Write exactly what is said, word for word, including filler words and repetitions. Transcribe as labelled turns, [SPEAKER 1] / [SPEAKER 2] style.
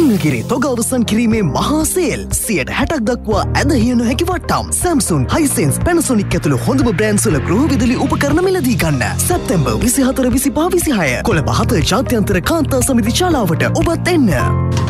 [SPEAKER 1] රත්නගිරි තොග අවසන් කිරීමේ මහා සේල් සියයට හැටක් දක්වා ඇදහිය නොහැකි වට්ටම්. Samsung, Hisense, Panasonic ඇතුළු හොඳම බ්‍රෑන්ඩ්ස් වල ගෘහ විදුලි උපකරණ මිලදී ගන්න. සැප්තැම්බර් විසිහතර විසිපහ විසිහය කොළඹ හත ජාත්‍යන්තර කාන්තා සමිති ශාලාවට ඔබත් එන්න.